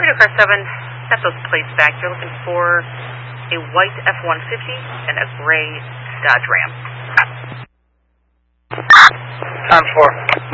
Radio Car 7, got those plates back. You're looking for a white F-150 and a gray Dodge Ram. Time 4.